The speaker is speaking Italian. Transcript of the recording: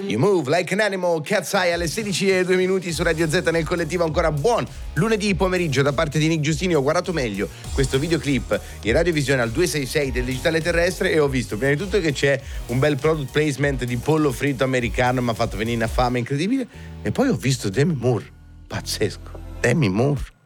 You Move Like an Animal, Cat's Eye alle 16:02 su Radio Z nel collettivo. Ancora buon lunedì pomeriggio da parte di Nick Giustini. Ho guardato meglio questo videoclip in radiovisione al 266 del digitale terrestre e ho visto prima di tutto che c'è un bel product placement di pollo fritto americano, mi ha fatto venire una fame incredibile, e poi ho visto Demi Moore, pazzesco, Demi Moore.